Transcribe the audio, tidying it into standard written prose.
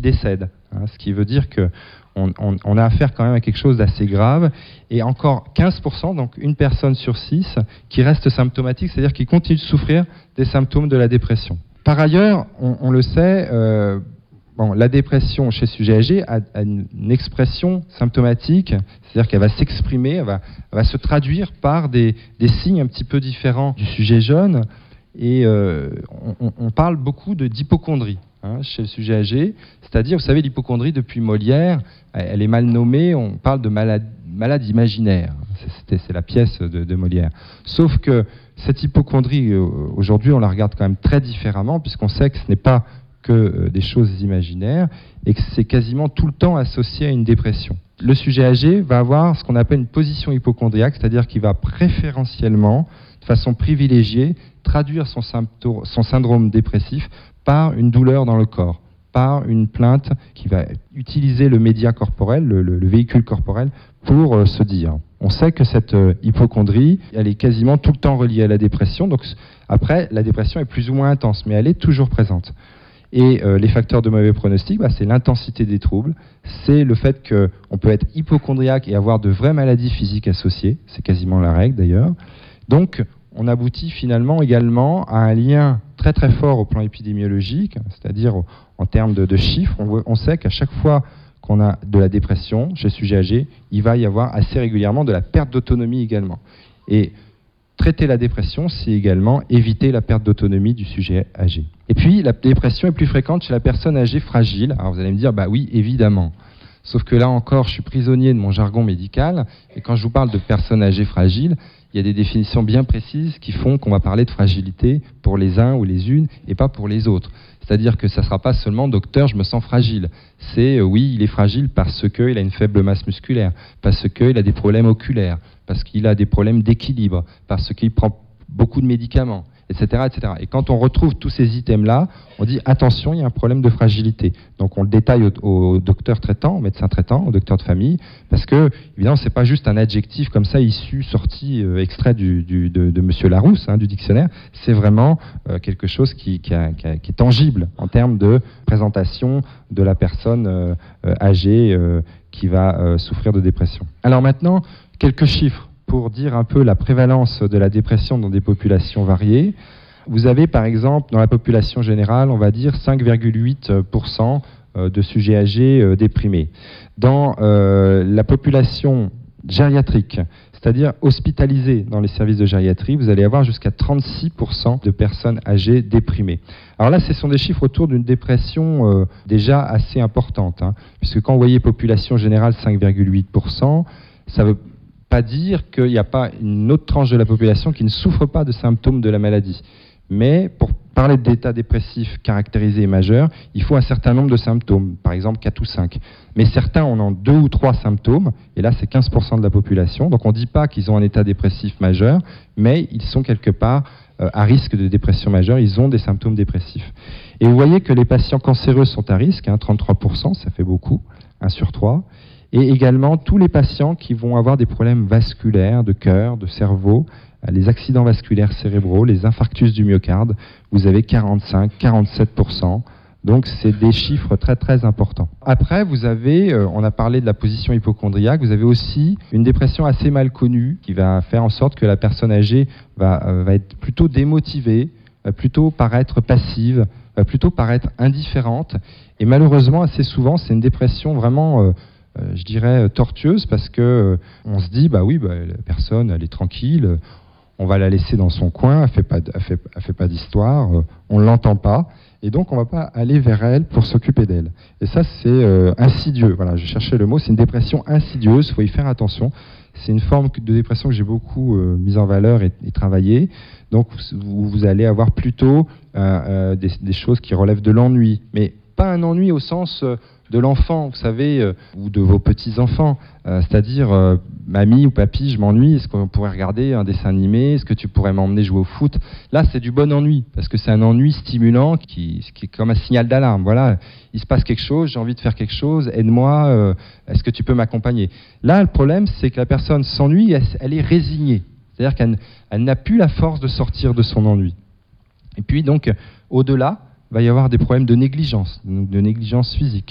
décèdent. Ce qui veut dire qu'on a affaire quand même à quelque chose d'assez grave. Et encore 15%, donc une personne sur 6, qui reste symptomatique, c'est-à-dire qui continue de souffrir des symptômes de la dépression. Par ailleurs, on le sait, la dépression chez le sujet âgé a une expression symptomatique, c'est-à-dire qu'elle va s'exprimer, elle va se traduire par des signes un petit peu différents du sujet jeune. Et on parle beaucoup d'hypocondrie chez le sujet âgé, c'est-à-dire, vous savez, l'hypocondrie depuis Molière, elle est mal nommée, on parle de malade imaginaire, c'est la pièce de Molière. Sauf que cette hypocondrie, aujourd'hui, on la regarde quand même très différemment, puisqu'on sait que ce n'est pas que des choses imaginaires, et que c'est quasiment tout le temps associé à une dépression. Le sujet âgé va avoir ce qu'on appelle une position hypocondriaque, c'est-à-dire qu'il va préférentiellement, de façon privilégiée, traduire son syndrome dépressif par une douleur dans le corps, par une plainte qui va utiliser le média corporel, le véhicule corporel, pour se dire. On sait que cette hypocondrie, elle est quasiment tout le temps reliée à la dépression. Donc après, la dépression est plus ou moins intense, mais elle est toujours présente. Et les facteurs de mauvais pronostic, c'est l'intensité des troubles, c'est le fait qu'on peut être hypocondriaque et avoir de vraies maladies physiques associées, c'est quasiment la règle d'ailleurs. Donc on aboutit finalement également à un lien très très fort au plan épidémiologique, c'est-à-dire en termes de chiffres. On sait qu'à chaque fois qu'on a de la dépression chez le sujet âgé, il va y avoir assez régulièrement de la perte d'autonomie également. Et traiter la dépression, c'est également éviter la perte d'autonomie du sujet âgé. Et puis, la dépression est plus fréquente chez la personne âgée fragile. Alors vous allez me dire, oui, évidemment. Sauf que là encore, je suis prisonnier de mon jargon médical, et quand je vous parle de personnes âgées fragiles, il y a des définitions bien précises qui font qu'on va parler de fragilité pour les uns ou les unes, et pas pour les autres. C'est-à-dire que ça ne sera pas seulement « docteur, je me sens fragile ». C'est oui, il est fragile parce qu'il a une faible masse musculaire, parce qu'il a des problèmes oculaires, parce qu'il a des problèmes d'équilibre, parce qu'il prend beaucoup de médicaments, etc., etc. Et quand on retrouve tous ces items-là, on dit attention, il y a un problème de fragilité. Donc on le détaille au docteur traitant, au médecin traitant, au docteur de famille, parce que évidemment c'est pas juste un adjectif comme ça sorti extrait de Monsieur Larousse, du dictionnaire. C'est vraiment quelque chose qui est tangible en termes de présentation de la personne âgée qui va souffrir de dépression. Alors maintenant, quelques chiffres pour dire un peu la prévalence de la dépression dans des populations variées. Vous avez par exemple dans la population générale, on va dire 5,8% de sujets âgés déprimés. Dans la population gériatrique, c'est-à-dire hospitalisée dans les services de gériatrie, vous allez avoir jusqu'à 36% de personnes âgées déprimées. Alors là, ce sont des chiffres autour d'une dépression déjà assez importante, puisque quand vous voyez population générale 5,8%, ça veut pas dire qu'il n'y a pas une autre tranche de la population qui ne souffre pas de symptômes de la maladie. Mais pour parler d'état dépressif caractérisé et majeur, il faut un certain nombre de symptômes, par exemple 4 ou 5. Mais certains en ont 2 ou 3 symptômes, et là c'est 15% de la population. Donc on ne dit pas qu'ils ont un état dépressif majeur, mais ils sont quelque part à risque de dépression majeure, ils ont des symptômes dépressifs. Et vous voyez que les patients cancéreux sont à risque, 33%, ça fait beaucoup, 1 sur 3. Et également tous les patients qui vont avoir des problèmes vasculaires, de cœur, de cerveau, les accidents vasculaires cérébraux, les infarctus du myocarde, vous avez 45-47%. Donc c'est des chiffres très très importants. Après, vous avez, on a parlé de la position hypocondriaque, vous avez aussi une dépression assez mal connue qui va faire en sorte que la personne âgée va être plutôt démotivée, va plutôt paraître passive, va plutôt paraître indifférente. Et malheureusement, assez souvent, c'est une dépression vraiment... je dirais tortueuse, parce que on se dit la personne elle est tranquille, on va la laisser dans son coin, elle fait pas d'histoire, on l'entend pas, et donc on va pas aller vers elle pour s'occuper d'elle. Et ça c'est insidieux. Voilà, je cherchais le mot, c'est une dépression insidieuse, il faut y faire attention. C'est une forme de dépression que j'ai beaucoup mise en valeur et travaillée. Donc vous allez avoir plutôt des choses qui relèvent de l'ennui, mais pas un ennui au sens de l'enfant, vous savez, ou de vos petits-enfants, c'est-à-dire mamie ou papy, je m'ennuie, est-ce qu'on pourrait regarder un dessin animé, est-ce que tu pourrais m'emmener jouer au foot? Là, c'est du bon ennui, parce que c'est un ennui stimulant qui est comme un signal d'alarme. Voilà, il se passe quelque chose, j'ai envie de faire quelque chose, aide-moi, est-ce que tu peux m'accompagner? Là, le problème, c'est que la personne s'ennuie, elle est résignée, c'est-à-dire qu'elle n'a plus la force de sortir de son ennui. Et puis donc, au-delà, il va y avoir des problèmes de négligence physique.